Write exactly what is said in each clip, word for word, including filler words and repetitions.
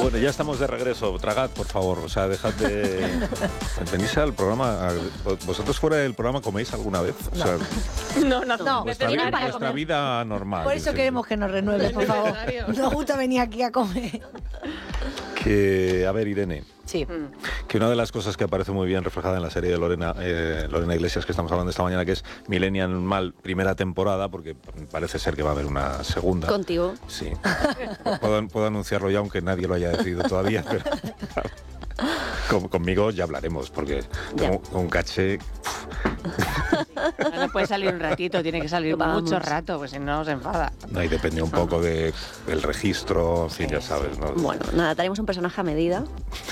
Bueno, ya estamos de regreso. Tragad, por favor. O sea, dejad de... Venís al programa... ¿Vosotros fuera del programa coméis alguna vez? O sea, no, no, no. Vuestra, vi- vuestra vida normal. Por eso sí. queremos que nos renueves, por favor. Nos gusta venir aquí a comer. Que, a ver, Irene... Sí. Que una de las cosas que aparece muy bien reflejada en la serie de Lorena, eh, Lorena Iglesias que estamos hablando esta mañana, que es Millennial Mal, primera temporada, porque parece ser que va a haber una segunda. Contigo. Sí. Puedo, puedo anunciarlo ya, aunque nadie lo haya decidido todavía, pero con, conmigo ya hablaremos, porque tengo un caché... No puede salir un ratito, tiene que salir Vamos. mucho rato, pues si no se enfada. No, y depende un poco de, del registro, en fin, ya sabes, ¿no? Bueno, nada, tenemos un personaje a medida.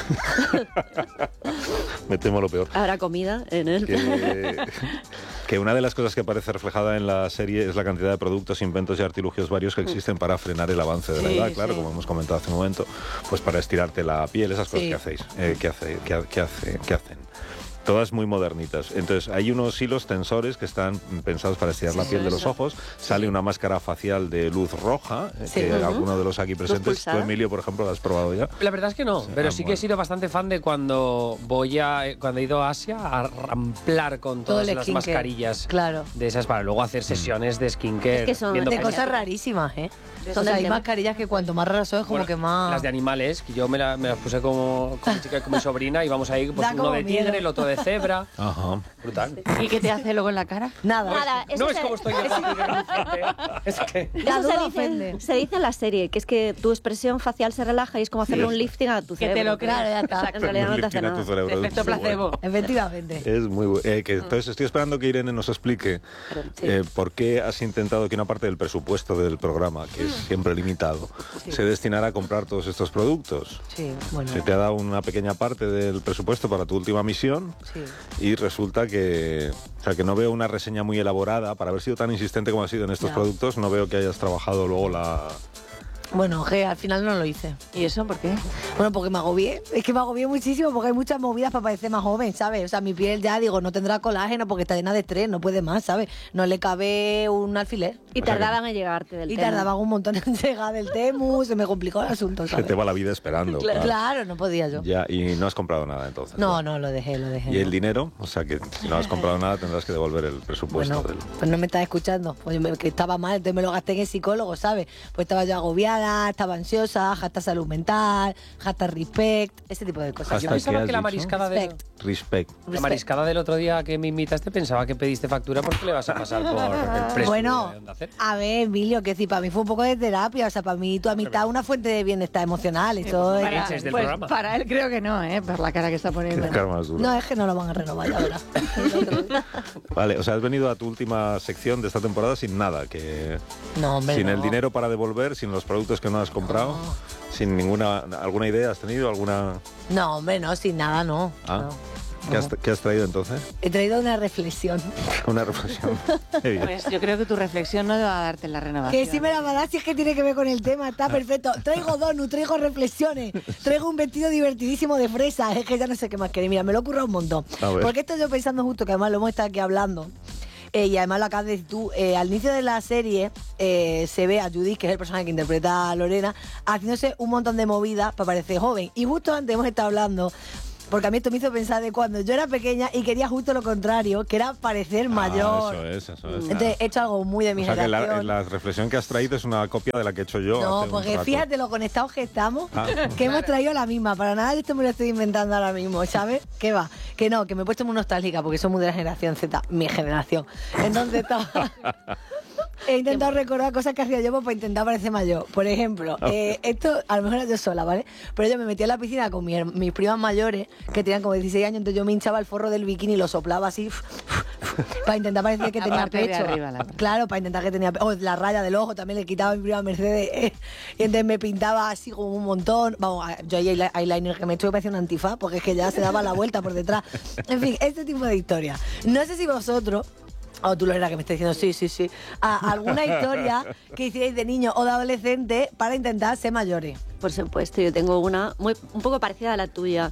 Me temo lo peor. Habrá comida en él. Que, que una de las cosas que aparece reflejada en la serie es la cantidad de productos, inventos y artilugios varios que existen para frenar el avance de la Sí, edad, claro, sí. como hemos comentado hace un momento, pues para estirarte la piel, esas cosas Sí. que hacéis, eh, que, hace, que, ha- que hace, que hacen. Todas muy modernitas. Entonces, hay unos hilos tensores que están pensados para estirar la piel de los ojos. Sale una máscara facial de luz roja, eh, Sí. que Ujú. alguno de los aquí presentes, tú, pulsada. Emilio, por ejemplo, lo has probado ya. La verdad es que no, Sí, pero ah, sí que bueno. he sido bastante fan de cuando voy a cuando he ido a Asia a ramplar con Todo todas el las skincare. mascarillas Claro. de esas para luego hacer sesiones de skincare. Es que son viendo De Calla. cosas rarísimas, ¿eh? Son O sea, del hay tema. mascarillas que cuanto más raras son, es como Bueno, que más... Las de animales, que yo me, la- me las puse como con mi chica, con mi sobrina, y vamos ahí, pues Da uno como de miedo. tigre, el otro de cebra. Ajá. Brutal. ¿Y qué te hace luego en la cara? Nada. Nada, eso No se- es como estoy yo con tigre en mi frente. Es que... La Eso duda se ofende. dice, se dice en la serie, que es que tu expresión facial se relaja y es como hacerle Sí, un eso. lifting a tu Que cerebro. te lo creas. Claro, ya está. En realidad no te hace Lifting a tu nada. cerebro, es Efecto muy bueno. placebo. Efectivamente. Es muy bueno. Eh, que, entonces estoy esperando que Irene nos explique eh, por qué has intentado que una parte del presupuesto del programa, que es siempre limitado, se destinara a comprar todos estos productos. Sí, bueno. Se te ha dado una pequeña parte del presupuesto para tu última misión Sí. y resulta que, o sea, que no veo una reseña muy elaborada. Para haber sido tan insistente como has sido en estos Ya. productos, no veo que hayas trabajado luego la... Bueno, que al final no lo hice. ¿Y eso por qué? Bueno, porque me agobié. Es que me agobié muchísimo porque hay muchas movidas para parecer más joven, ¿sabes? O sea, mi piel ya, digo, no tendrá colágeno porque está llena de estrés, no puede más, ¿sabes? No le cabe un alfiler. Y O sea que- tardaban en llegarte del Y tema. tardaban un montón en llegar del Temu, se me complicó el asunto, Se ¿sabes? te va la vida esperando. Claro, claro. claro, no podía yo. Ya, y no has comprado nada entonces. No, no, lo dejé, lo dejé. ¿Y el no. dinero? O sea, que si no has comprado nada tendrás que devolver el presupuesto Bueno, del... pues no me estás escuchando. Pues yo me- que estaba mal, entonces me lo gasté en el psicólogo, ¿sabes? Pues estaba yo agobiada, estaba ansiosa, hashtag salud mental, hashtag respect, ese tipo de cosas. Hashtag Yo ¿qué pensaba has que la dicho? mariscada de... Respect. Respect. La mariscada del otro día que me invitaste pensaba que pediste factura porque le vas a pasar por el precio Bueno, de Onda Cero. a ver, Emilio, que sí, para mí fue un poco de terapia, o sea, para mí tu amistad es una fuente de bienestar emocional, eso es... Para- Leches del pues programa. para él creo que no, ¿eh? Por la cara que está poniendo. Qué cara más dura. No, es que no lo van a renovar, ya verás. Vale, o sea, has venido a tu última sección de esta temporada sin nada, que No, hombre, sin no. el dinero para devolver, sin los productos que no has comprado, sin ninguna... ¿Alguna idea has tenido? ¿Alguna...? No, hombre, no, sin nada, no. Ah. no. ¿Qué has, qué has traído entonces? He traído una reflexión. Una reflexión. Qué bien. Pues yo creo que tu reflexión no va a darte la renovación. Que sí me la va a dar si es que tiene que ver con el tema, está perfecto. Traigo donut, traigo reflexiones, traigo un vestido divertidísimo de fresa, es que ya no sé qué más queréis. Mira, me lo he currado un montón. A ver. Porque esto yo pensando justo, que además lo hemos estado aquí hablando, eh, y además lo acabas de decir tú, eh, al inicio de la serie eh, se ve a Judith, que es el personaje que interpreta a Lorena, haciéndose un montón de movidas para parecer joven. Y justo antes hemos estado hablando... Porque a mí esto me hizo pensar de cuando yo era pequeña y quería justo lo contrario, que era parecer mayor. Ah, eso es, eso es. Entonces he hecho algo muy de mi O sea, que generación. la, la reflexión que has traído es una copia de la que he hecho yo No, hace un porque rato. fíjate lo conectados que estamos, Ah. que hemos traído la misma. Para nada de esto me lo estoy inventando ahora mismo, ¿sabes? ¿Qué va? Que no, que me he puesto muy nostálgica porque soy muy de la generación Z, mi generación. Entonces estaba... He intentado recordar cosas que hacía yo pues, para intentar parecer mayor. Por ejemplo, eh, esto a lo mejor era yo sola, ¿vale? Pero yo me metía en la piscina con mi her- mis primas mayores, que tenían como dieciséis años, entonces yo me hinchaba el forro del bikini y lo soplaba así, para intentar parecer que La tenía parte de pecho. arriba, la parte. Claro, para intentar que tenía pecho. O la raya del ojo también le quitaba a mi prima Mercedes. eh, y entonces me pintaba así como un montón. Vamos, yo ahí el eyeliner que me he hecho me parecía un antifaz, porque es que ya se daba la vuelta por detrás. En fin, este tipo de historias. No sé si vosotros... O tú, Lorena, que me estás diciendo, sí, sí, sí. A alguna historia que hicierais de niño o de adolescente para intentar ser mayores. Por supuesto, yo tengo una muy, un poco parecida a la tuya.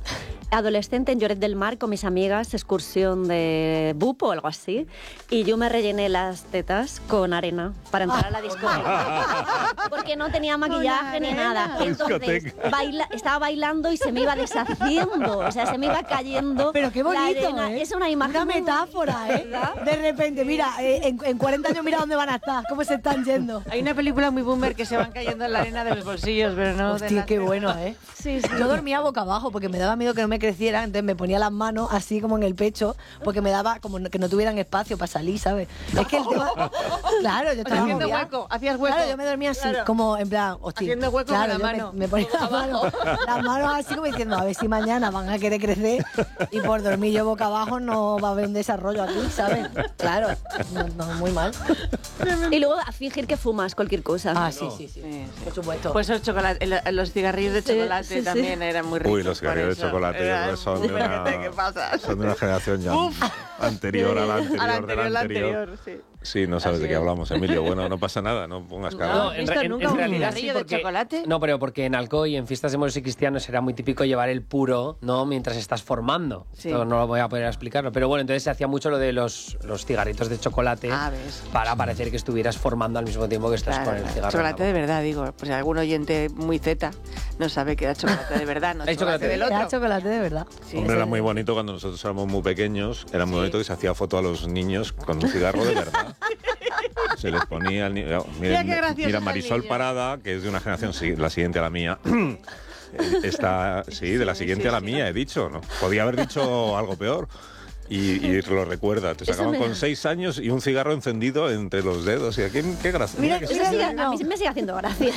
adolescente en Lloret del Mar con mis amigas, excursión de bupo o algo así, y yo me rellené las tetas con arena para entrar a la discoteca. Porque no tenía maquillaje ni nada. Entonces, baila, estaba bailando y se me iba deshaciendo, o sea, se me iba cayendo. Pero qué bonito, la arena. ¿eh? Es una imagen Una muy metáfora, ¿eh? ¿verdad? De repente, mira, eh, en, en cuarenta años mira dónde van a estar, cómo se están yendo. Hay una película muy boomer que se van cayendo en la arena de los bolsillos, pero no de Hostia, las qué tetas. bueno, ¿eh? Sí, sí. Yo dormía boca abajo porque me daba miedo que no me creciera, entonces me ponía las manos así como en el pecho porque me daba como que no tuvieran espacio para salir, ¿sabes? Es que el tema... Claro, yo estaba Haciendo agobiada. hueco, hacías hueco. Claro, yo me dormía así, Claro. como en plan, hostia. Haciendo hueco claro, con la yo mano. Me, me ponía las manos, las manos así como diciendo, a ver si mañana van a querer crecer y por dormir yo boca abajo no va a haber un desarrollo aquí, ¿sabes? Claro, no, no, muy mal. Y luego a fingir que fumas cualquier cosa. Ah, sí, sí, sí, Sí, sí. por supuesto. Pues los, chocolate, el- los cigarrillos de Sí, chocolate sí, sí. también eran muy ricos. Uy, los cigarrillos por de eso. chocolate yo Era- creo que son de Fíjate ¿Qué una, pasa? son de una generación ya anterior a la anterior, A la de anterior, la la anterior. anterior, sí. Sí, no sabes Así de qué es. hablamos, Emilio. Bueno, no pasa nada, no pongas cara. No, No, ¿has en, visto re- en- nunca en un realidad sí, cigarrillo de porque- chocolate? No, pero porque en Alcoy y en fiestas de moros y cristianos era muy típico llevar el puro, ¿no? Mientras estás formando. Sí. Esto no lo voy a poder explicarlo. Pero bueno, entonces se hacía mucho lo de los, los cigarritos de chocolate Ah, ves. para parecer que estuvieras formando al mismo tiempo que estás Claro, con el claro. cigarro. Chocolate en de la boca. verdad, digo. Pues algún oyente muy zeta no sabe que era chocolate de verdad, no Hay chocolate, chocolate. del Era otro. chocolate de verdad. Sí, Hombre, ese- era muy bonito cuando nosotros éramos muy pequeños. Era muy bonito que se hacía foto a los niños con un cigarro de verdad. Se les ponía el niño. Mira qué gracioso Mira es el Marisol niño. Parada, que es de una generación, sí, la siguiente a la mía. Eh, Está, sí, de la siguiente a la mía, he dicho. ¿No? Podía haber dicho algo peor. Y, y lo recuerda. Te Eso sacaban me- con seis años y un cigarro encendido entre los dedos. Y aquí, qué gracia. Mira, qué Eso mira, sigue- no. a mí me sigue haciendo gracia.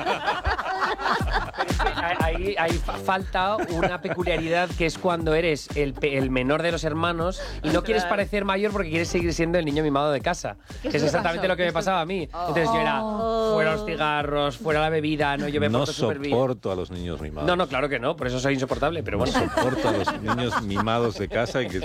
Pero es que ahí, ahí fa- falta una peculiaridad que es cuando eres el, pe- el menor de los hermanos y no quieres parecer mayor porque quieres seguir siendo el niño mimado de casa. Que es exactamente lo que me pasaba a mí. Entonces yo era fuera los cigarros, fuera la bebida, no, yo me No porto súper bien. soporto a los niños mimados. No, no, claro que no, por eso soy insoportable, pero No bueno. soporto a los niños mimados de casa y que...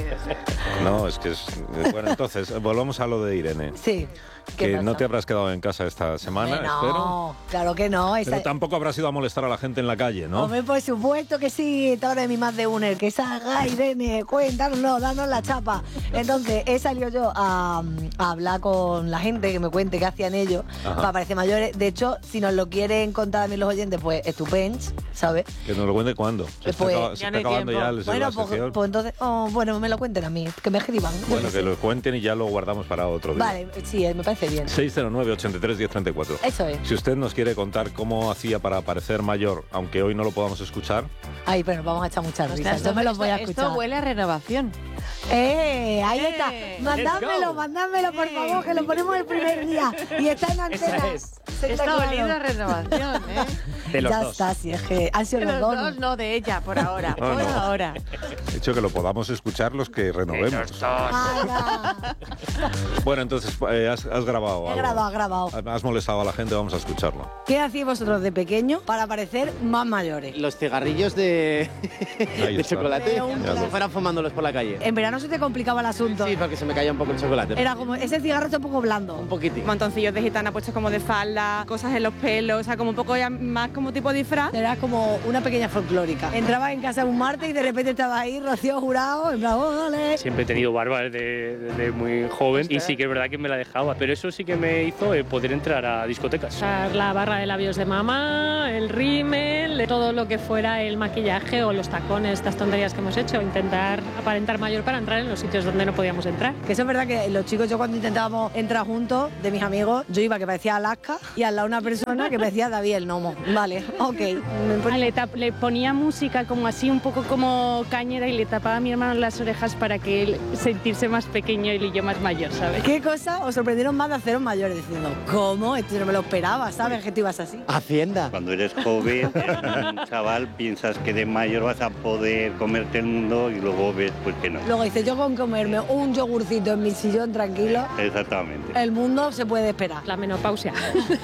No, es que es... Bueno, entonces, volvamos a lo de Irene. Sí. ¿Qué Que pasa? no te habrás quedado en casa esta semana, Hombre, espero. no, claro que no. Esa- Pero tampoco habrás ido a molestar a la gente en la calle, ¿no? Hombre, por supuesto que sí, esta hora de mi más de uno, el que salga, Irene, cuéntanos, danos la chapa. Entonces, he salido yo a, a hablar con la gente que me cuente qué hacían ellos Ajá. para parecer mayores. De hecho, si nos lo quieren contar a mí los oyentes, pues estupendo, ¿sabes? Que nos lo cuente cuándo. Se está, Pues, acaba- se ya está no hay acabando tiempo. ya el, Bueno, la pues, sección. pues entonces, oh, bueno, me lo cuenten a mí, que me escriban. yo Bueno, qué que sé. lo cuenten y ya lo guardamos para otro día. Vale, sí, me parece bien. seis cero nueve, ochenta y tres, diez treinta y cuatro. Eso es. Si usted nos quiere contar cómo hacía para parecer mayor, aunque hoy no lo podamos escuchar, Ay, pero nos vamos a echar muchas Ostras, risas. Yo me los voy a esto- escuchar. Esto huele a renovación. ¡Eh! Ahí Eh, está. let's Mandádmelo, go. mandádmelo, por favor, que lo ponemos el primer día. Y está en antena. Esa es. Se está Esto ha claro. olido a renovación, ¿eh? De los ya dos. está, si es que han sido De los, los dos. dos, no de ella, por ahora. No, por no. ahora. he dicho que lo podamos escuchar los que renovemos. Anda. Bueno, entonces, eh, has, has grabado He algo. grabado, he grabado. Has molestado a la gente, vamos a escucharlo. ¿Qué hacíais vosotros de pequeño para parecer más mayores? Los cigarrillos de, Ahí de está. chocolate, De un como si fueran fumándolos por la calle. En verano se te complicaba el asunto. Sí, porque se me caía un poco el chocolate. Era como, ese cigarro está un poco blando. Un poquitín. Montoncillos de gitana puestos como de falda, cosas en los pelos, o sea, como un poco ya más como tipo disfraz. Era como una pequeña folclórica. Entrabas en casa un martes y de repente estaba ahí Rocío Jurado, en plan, oh, dale. Siempre he tenido barba desde, desde muy joven y sí que es verdad que me la dejaba, pero eso sí que me hizo eh, poder entrar a discotecas. Usar la barra de labios de mamá, el rímel, todo lo que fuera el maquillaje o los tacones, estas tonterías que hemos hecho, intentar aparentar mayor para entrar en los sitios donde no podíamos entrar. Que eso es verdad que los chicos, yo cuando intentábamos entrar juntos, de mis amigos, yo iba que parecía Alaska y al lado una persona que parecía David el Nomo. Vale, ok. Me pon- Ah, Le, tap- le ponía música como así, un poco como cañera y le tapaba a mi hermano las orejas para que él sentirse más pequeño y yo más mayor, ¿sabes? ¿Qué cosa os sorprendieron más de haceros mayores? Diciendo, ¿cómo? Esto no me lo esperaba, ¿sabes? Que tú ibas así. Hacienda. Cuando eres joven, eres un chaval, piensas que de mayor vas a poder comerte el mundo y luego ves pues que no. Luego dices, yo con comerme un yogurcito en mi sillón tranquilo, Exactamente. el mundo se puede esperar. La menopausia.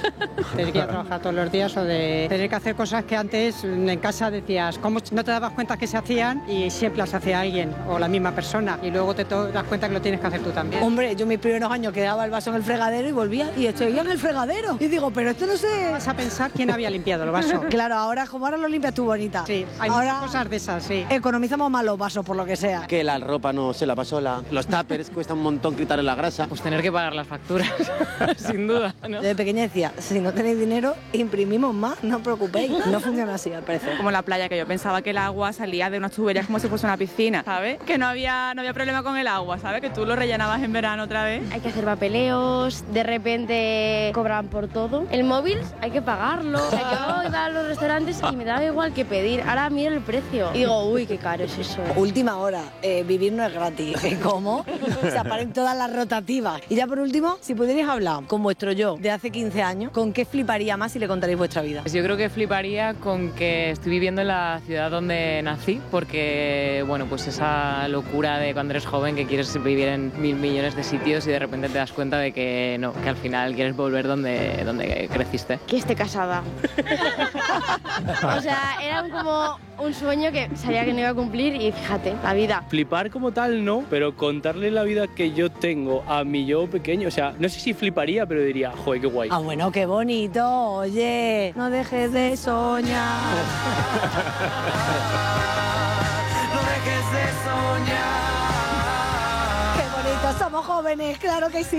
Tener que ir a trabajar todos los días o de tener que hacer cosas que antes en casa decías, ¿cómo no te dabas cuenta que se hacían? Y siempre las hacía alguien o la misma persona. Y luego te das cuenta que lo tienes que hacer tú también. Hombre, yo mis primeros años quedaba el vaso en el fregadero y volvía y estoy en el fregadero. Y digo, pero esto no sé... Vas a pensar quién había limpiado el vaso. Claro, ahora como ahora lo limpias tú, bonita. Sí, hay ahora muchas cosas de esas, sí. Economizamos más los vasos por lo que sea. Que la ropa no se lava sola. Los tuppers cuesta un montón quitarle la grasa. Pues tener que pagar las facturas, sin duda, ¿no? De pequeña decía, si no tenéis dinero, imprimimos más, no os preocupéis. No funciona así, al parecer. Como la playa, que yo pensaba que el agua salía de unas tuberías como si fuese una piscina, ¿sabes? Que no había, no había problema con el agua, ¿sabes? Que tú lo rellenabas en verano otra vez. Hay que hacer papeleos, de repente cobran por todo. El móvil hay que pagarlo. O sea, yo iba a los restaurantes y me daba igual que pedir. Ahora miro el precio y digo, uy, qué caro es eso. Última hora, eh, vivir no es gratis. ¿Cómo? O sea, paren todas las rotativas. Y ya por último, si pudierais hablar con vuestro yo de hace quince años, ¿con qué fliparía más si le contaréis vuestra vida? Pues yo creo que fliparía con que estoy viviendo en la ciudad donde nací, porque, bueno, pues esa locura de cuando eres joven que quieres vivir en mil millones de sitios y de repente te das cuenta de que no, que al final quieres volver donde, donde creciste. Que esté casada. O sea, era como un sueño que sabía que no iba a cumplir y fíjate, la vida. Flipar como tal no, pero contarle la vida que yo tengo a mi yo pequeño, o sea, no sé si fliparía, pero diría, joder, qué guay. Ah, bueno, qué bonito, oye, no dejes de soñar. No dejes de soñar. Qué bonito, somos jóvenes, claro que sí.